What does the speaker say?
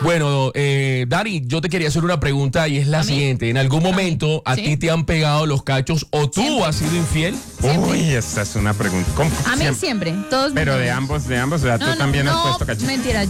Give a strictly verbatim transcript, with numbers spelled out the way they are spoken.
Bueno, eh, Dani, yo te quería hacer una pregunta y es la siguiente. ¿En algún momento a, ¿Sí? ti te han pegado los cachos o tú Siempre. has sido infiel? Siempre. Uy, esa es una pregunta. ¿Cómo? A mí Siempre. siempre. Todos me Pero de odian. ambos, de ambos, o sea, No, tú no, también has no, puesto cachos. mentira.